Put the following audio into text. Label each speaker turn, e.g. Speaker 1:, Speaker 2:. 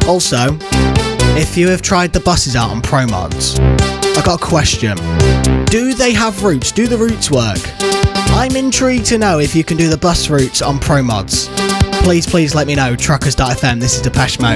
Speaker 1: Also, if you have tried the buses out on ProMods, I got a question. Do they have routes? Do the routes work? I'm intrigued to know if you can do the bus routes on ProMods. Please let me know. Truckers.fm, this is Depeche Mode.